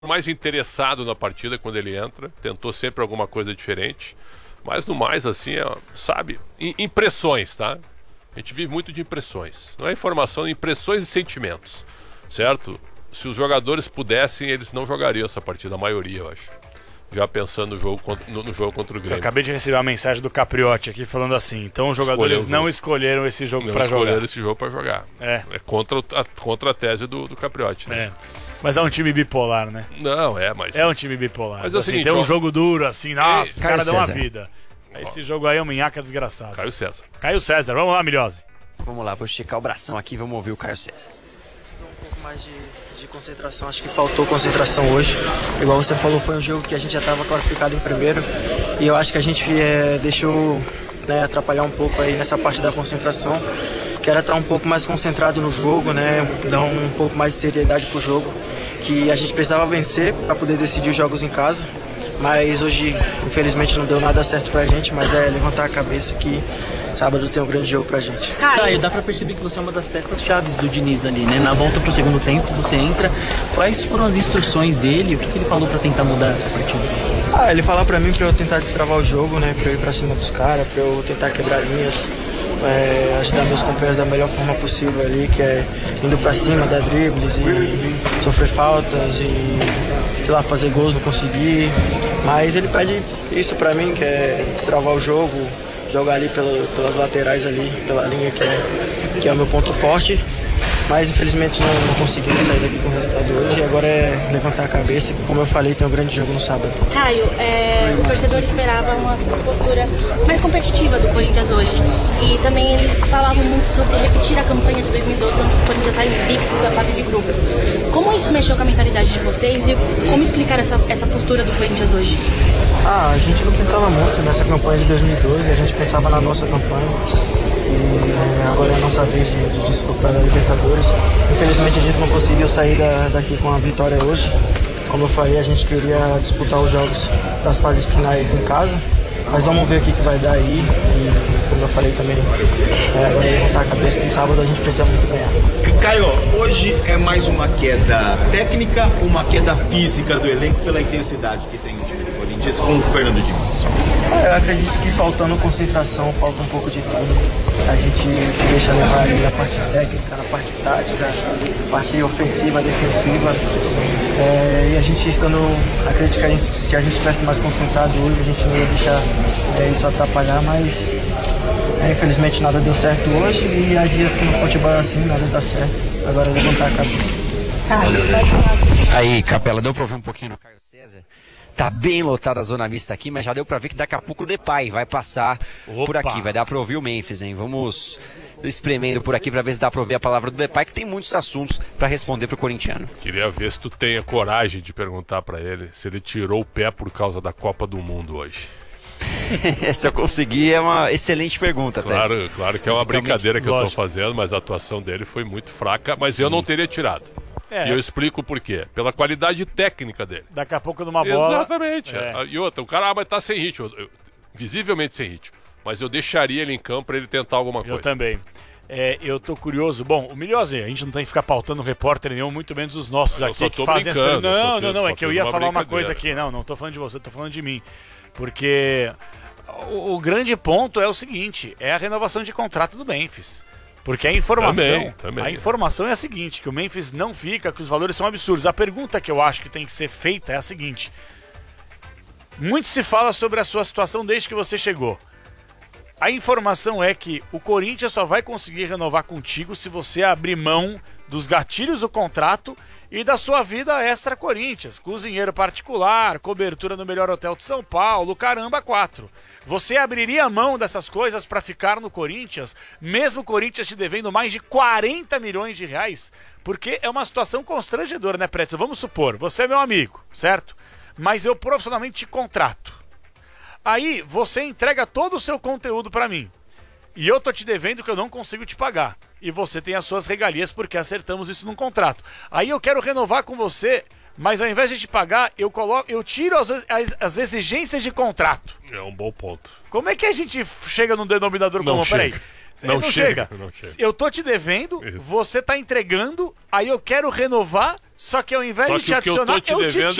mais interessado na partida quando ele entra, tentou sempre alguma coisa diferente, mas no mais, assim, sabe, impressões, tá? A gente vive muito de impressões, não é informação, é impressões e sentimentos, certo? Se os jogadores pudessem, eles não jogariam essa partida, a maioria, eu acho. Já pensando no jogo contra o Grêmio. Eu acabei de receber uma mensagem do Capriotti aqui falando assim, então os jogadores não escolheram esse jogo para jogar. Não escolheram esse jogo para jogar. É contra a tese do Capriotti, né? Mas é um time bipolar, né? Não, mas... É um time bipolar. Mas é o seguinte, tem um jogo duro, assim, nossa, os caras dão uma César. vida. Esse jogo aí é um minhaca desgraçado. Caio César. Caio César, vamos lá, Milhose. Vamos lá, vou esticar o bração aqui, vamos ouvir o Caio César. Um pouco mais de concentração, acho que faltou concentração hoje. Igual você falou, foi um jogo que a gente já estava classificado em primeiro e eu acho que a gente deixou atrapalhar um pouco aí nessa parte da concentração. Quero estar um pouco mais concentrado no jogo, né? Dar um pouco mais de seriedade pro jogo, que a gente precisava vencer para poder decidir os jogos em casa. Mas hoje, infelizmente, não deu nada certo pra gente, mas é levantar a cabeça que sábado tem um grande jogo pra gente. Caio, dá pra perceber que você é uma das peças chaves do Diniz ali, né? Na volta pro segundo tempo, você entra. Quais foram as instruções dele? O que ele falou pra tentar mudar essa partida? Ele falou pra mim pra eu tentar destravar o jogo, né? Pra eu ir pra cima dos caras, pra eu tentar quebrar linhas, ajudar meus companheiros da melhor forma possível ali, que é indo pra cima, dar dribles e sofrer faltas e, sei lá, fazer gols, não conseguir. Mas ele pede isso pra mim, que é destravar o jogo, jogar ali pelas laterais ali, pela linha que é o meu ponto forte. Mas infelizmente não conseguimos sair daqui com o resultado hoje. E agora é levantar a cabeça, que como eu falei, tem um grande jogo no sábado. Caio, o torcedor esperava uma postura mais competitiva do Corinthians hoje. E também eles falavam muito sobre repetir a campanha de 2012, onde o Corinthians sai invicto da fase de grupos. Como isso mexeu com a mentalidade de vocês e como explicar essa postura do Corinthians hoje? A gente não pensava muito nessa campanha de 2012, a gente pensava na nossa campanha. E agora é a nossa vez de disputar a Libertadores. Infelizmente a gente não conseguiu sair daqui com a vitória hoje. Como eu falei, a gente queria disputar os jogos das fases finais em casa. Mas vamos ver o que vai dar aí. E como eu falei também, agora é levantar a cabeça que sábado a gente precisa muito ganhar. Caio, hoje é mais uma queda técnica ou uma queda física do elenco pela intensidade que tem o time do Corinthians com o Fernando Diniz? Eu acredito que faltando concentração, falta um pouco de tudo. A gente se deixa levar ali na parte técnica, na parte tática, na parte ofensiva, defensiva. E a gente acredito que se a gente estivesse mais concentrado hoje, a gente não ia deixar isso atrapalhar, mas infelizmente nada deu certo hoje e há dias que no futebol é assim, nada dá certo. Agora é levantar a cabeça. Aí, Capela, deu pra ouvir um pouquinho no Caio César? Tá bem lotada a zona mista aqui, mas já deu pra ver que daqui a pouco o Depay vai passar por aqui. Vai dar pra ouvir o Memphis, hein? Vamos espremendo por aqui pra ver se dá pra ouvir a palavra do Depay, que tem muitos assuntos pra responder pro corintiano. Queria ver se tu tenha coragem de perguntar pra ele se ele tirou o pé por causa da Copa do Mundo hoje. Se eu conseguir, é uma excelente pergunta, Claro que é uma brincadeira que eu tô fazendo, mas a atuação dele foi muito fraca, mas eu não teria tirado. E eu explico por quê. Pela qualidade técnica dele. Daqui a pouco numa bola... Exatamente. E outra, o cara vai estar sem ritmo. Visivelmente sem ritmo. Mas eu deixaria ele em campo para ele tentar alguma coisa. Eu também. Eu tô curioso. Bom, o Milhose, a gente não tem que ficar pautando repórter nenhum, muito menos os nossos aqui que fazem... Não, é que eu ia falar uma coisa aqui. Não tô falando de você, tô falando de mim. Porque o grande ponto é o seguinte, é a renovação de contrato do Memphis. Porque a informação, a informação é a seguinte, que o Memphis não fica, que os valores são absurdos. A pergunta que eu acho que tem que ser feita é a seguinte. Muito se fala sobre a sua situação desde que você chegou. A informação é que o Corinthians só vai conseguir renovar contigo se você abrir mão dos gatilhos do contrato e da sua vida extra Corinthians. Cozinheiro particular, cobertura no melhor hotel de São Paulo, caramba, 4. Você abriria mão dessas coisas para ficar no Corinthians, mesmo o Corinthians te devendo mais de 40 milhões de reais? Porque é uma situação constrangedora, né, Pretzel? Vamos supor, você é meu amigo, certo? Mas eu profissionalmente te contrato. Aí você entrega todo o seu conteúdo para mim. E eu tô te devendo que eu não consigo te pagar. E você tem as suas regalias porque acertamos isso num contrato. Aí eu quero renovar com você, mas ao invés de te pagar, eu tiro as exigências de contrato. É um bom ponto. Como é que a gente chega num denominador comum? Peraí, Não chega. Eu tô te devendo, você tá entregando, aí eu quero renovar, só que ao invés de te adicionar, eu te